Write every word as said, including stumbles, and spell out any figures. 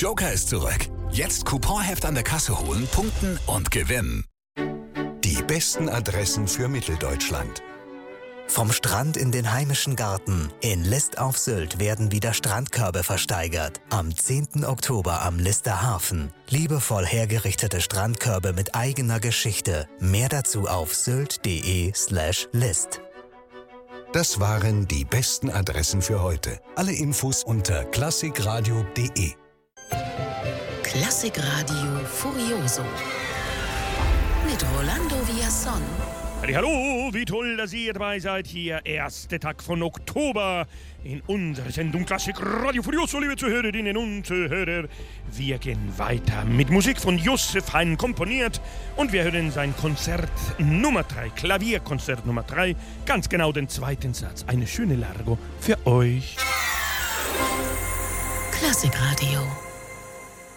Joker ist zurück. Jetzt Couponheft an der Kasse holen, punkten und gewinnen. Die besten Adressen für Mitteldeutschland. Vom Strand in den heimischen Garten. In List auf Sylt werden wieder Strandkörbe versteigert. Am zehnten Oktober am Lister Hafen. Liebevoll hergerichtete Strandkörbe mit eigener Geschichte. Mehr dazu auf sylt.de slash list. Das waren die besten Adressen für heute. Alle Infos unter klassikradio punkt de. Klassikradio Furioso mit Rolando Villazón. Hallo, wie toll, dass ihr dabei seid. Hier, erster Tag von Oktober in unserer Sendung Klassikradio Furioso, liebe Zuhörerinnen und Zuhörer. Wir gehen weiter mit Musik von Josef Haydn komponiert und wir hören sein Konzert Nummer drei, Klavierkonzert Nummer drei, ganz genau den zweiten Satz. Eine schöne Largo für euch. Klassikradio.